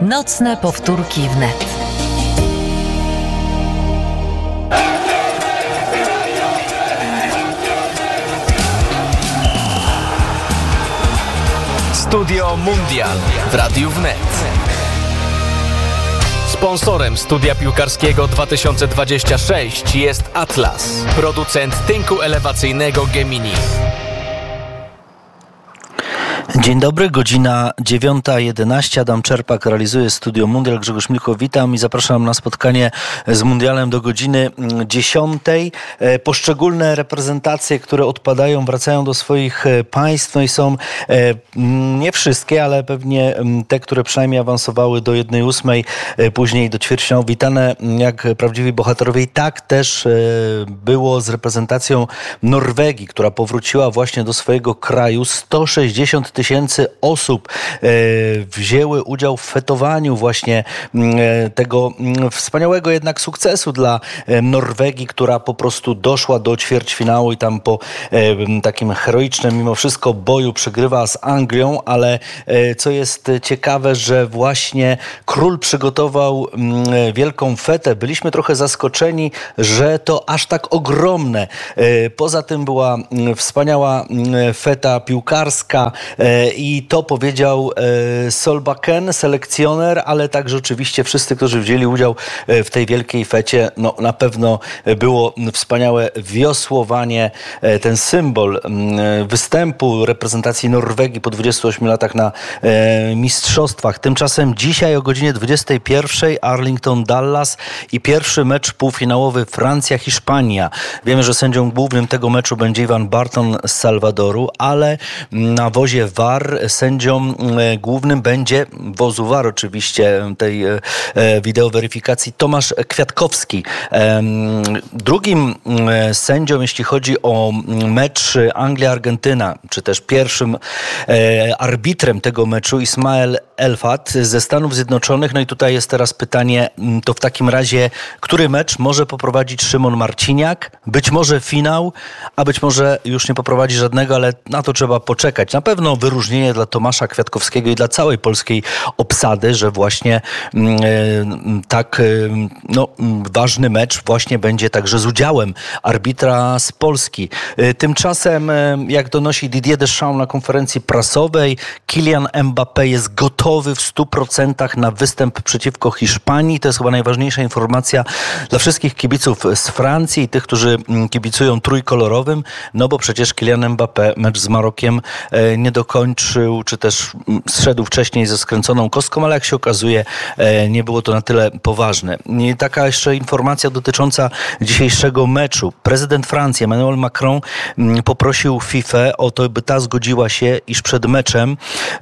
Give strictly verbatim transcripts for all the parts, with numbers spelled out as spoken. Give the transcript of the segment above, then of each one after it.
Nocne powtórki wnet. Studio Mundial w Radiu Wnet. Sponsorem studia piłkarskiego dwa tysiące dwudziestego szóstego jest Atlas, producent tynku elewacyjnego Gemini. Dzień dobry, godzina dziewiąta jedenaście. Adam Czerpak realizuje Studio Mundial. Grzegorz Milko, witam i zapraszam na spotkanie z Mundialem do godziny dziesiątej. Poszczególne reprezentacje, które odpadają, wracają do swoich państw. No i są nie wszystkie, ale pewnie te, które przynajmniej awansowały do jednej ósmej, później do ćwierćfinału, witane jak prawdziwi bohaterowie. I tak też było z reprezentacją Norwegii, która powróciła właśnie do swojego kraju. sto sześćdziesiąt tysięcy osób e, wzięły udział w fetowaniu właśnie e, tego m, wspaniałego jednak sukcesu dla e, Norwegii, która po prostu doszła do ćwierćfinału i tam po e, takim heroicznym mimo wszystko boju przegrywa z Anglią, ale e, co jest ciekawe, że właśnie król przygotował m, wielką fetę. Byliśmy trochę zaskoczeni, że to aż tak ogromne. E, poza tym była m, wspaniała m, feta piłkarska, i to powiedział Solbakken, selekcjoner, ale także oczywiście wszyscy, którzy wzięli udział w tej wielkiej fecie. No, na pewno było wspaniałe wiosłowanie, ten symbol występu reprezentacji Norwegii po dwudziestu ośmiu latach na mistrzostwach. Tymczasem dzisiaj o godzinie dwudziestej pierwszej Arlington, Dallas i pierwszy mecz półfinałowy Francja-Hiszpania. Wiemy, że sędzią głównym tego meczu będzie Ivan Barton z Salwadoru, ale na wozie V A R sędzią głównym będzie wozu V A R oczywiście tej wideoweryfikacji Tomasz Kwiatkowski. Drugim sędzią, jeśli chodzi o mecz Anglia-Argentyna, czy też pierwszym arbitrem tego meczu Ismael Elfat ze Stanów Zjednoczonych. No i tutaj jest teraz pytanie, to w takim razie, który mecz może poprowadzić Szymon Marciniak? Być może finał, a być może już nie poprowadzi żadnego, ale na to trzeba poczekać. Na pewno wyróżnienie dla Tomasza Kwiatkowskiego i dla całej polskiej obsady, że właśnie e, tak e, no, ważny mecz właśnie będzie także z udziałem arbitra z Polski. E, tymczasem, e, jak donosi Didier Deschamps na konferencji prasowej, Kylian Mbappé jest gotowy w stu procentach na występ przeciwko Hiszpanii. To jest chyba najważniejsza informacja dla wszystkich kibiców z Francji i tych, którzy kibicują trójkolorowym, no bo przecież Kylian Mbappé mecz z Marokiem e, nie dokończył, czy też zszedł wcześniej ze skręconą kostką, ale jak się okazuje, nie było to na tyle poważne. I taka jeszcze informacja dotycząca dzisiejszego meczu. Prezydent Francji Emmanuel Macron poprosił FIFA o to, by ta zgodziła się, iż przed meczem,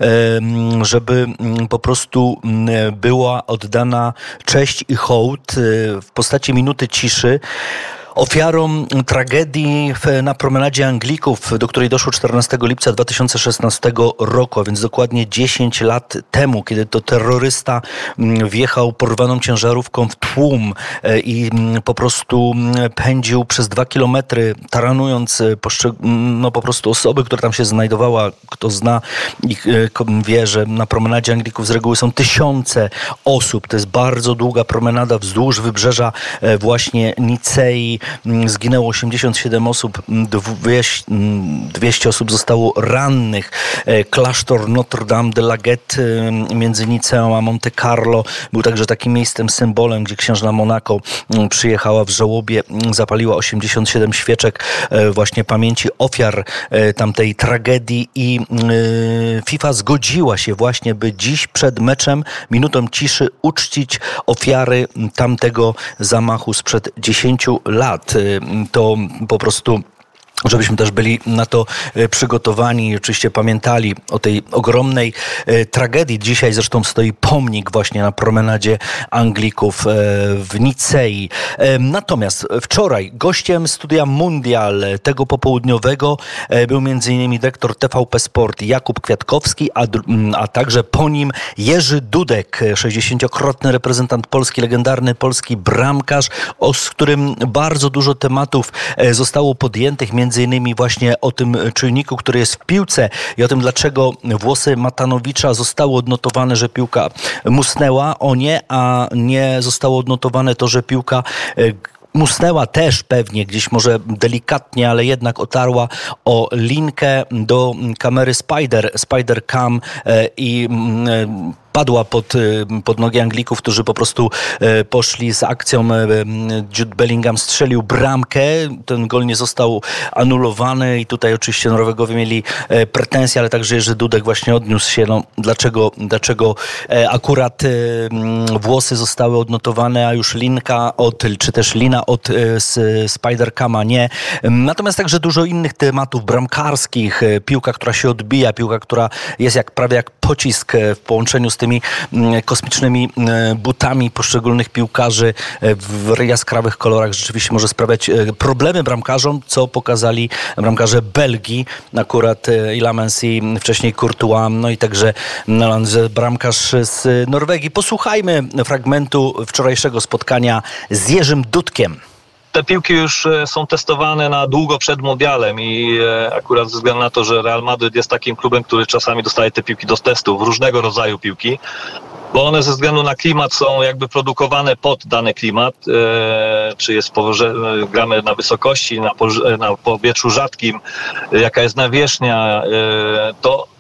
żeby po prostu była oddana cześć i hołd w postaci minuty ciszy ofiarom tragedii na promenadzie Anglików, do której doszło czternastego lipca dwa tysiące szesnastego roku, a więc dokładnie dziesięć lat temu, kiedy to terrorysta wjechał porwaną ciężarówką w tłum i po prostu pędził przez dwa kilometry, taranując no po prostu osoby, które tam się znajdowała. Kto zna ich, wie, że na promenadzie Anglików z reguły są tysiące osób. To jest bardzo długa promenada wzdłuż wybrzeża właśnie Nicei. Zginęło osiemdziesiąt siedem osób, dwieście osób zostało rannych. Klasztor Notre Dame de la Gette między Niceą a Monte Carlo był także takim miejscem, symbolem, gdzie księżna Monako przyjechała w żałobie, zapaliła osiemdziesiąt siedem świeczek właśnie pamięci ofiar tamtej tragedii i FIFA zgodziła się właśnie, by dziś przed meczem minutą ciszy uczcić ofiary tamtego zamachu sprzed dziesięciu lat. To po prostu, żebyśmy też byli na to przygotowani i oczywiście pamiętali o tej ogromnej e, tragedii. Dzisiaj zresztą stoi pomnik właśnie na promenadzie Anglików e, w Nicei. E, natomiast wczoraj gościem Studia Mundial tego popołudniowego e, był m.in. dyrektor T V P Sport Jakub Kwiatkowski, a, a także po nim Jerzy Dudek, sześćdziesięciokrotny reprezentant Polski, legendarny polski bramkarz, o, z którym bardzo dużo tematów e, zostało podjętych, między między innymi właśnie o tym czujniku, który jest w piłce i o tym, dlaczego włosy Matanowicza zostały odnotowane, że piłka musnęła o nie, a nie zostało odnotowane to, że piłka musnęła też pewnie gdzieś może delikatnie, ale jednak otarła o linkę do kamery Spider, Spider Cam i padła pod, pod nogi Anglików, którzy po prostu poszli z akcją. Jude Bellingham strzelił bramkę, ten gol nie został anulowany i tutaj oczywiście Norwegowie mieli pretensje, ale także Jerzy Dudek właśnie odniósł się, no, dlaczego, dlaczego akurat włosy zostały odnotowane, a już linka od, czy też lina od Spider-Cama nie. Natomiast także dużo innych tematów bramkarskich, piłka, która się odbija, piłka, która jest jak prawie jak pocisk w połączeniu z tymi kosmicznymi butami poszczególnych piłkarzy w jaskrawych kolorach rzeczywiście może sprawiać problemy bramkarzom, co pokazali bramkarze Belgii, akurat Ilamens i wcześniej Courtois, no i także bramkarz z Norwegii. Posłuchajmy fragmentu wczorajszego spotkania z Jerzym Dudkiem. Te piłki już są testowane na długo przed mundialem i akurat ze względu na to, że Real Madryt jest takim klubem, który czasami dostaje te piłki do testów, różnego rodzaju piłki, bo one ze względu na klimat są jakby produkowane pod dany klimat, e, czy jest położe, gramy na wysokości, na, po, na powietrzu rzadkim, jaka jest nawierzchnia, e, to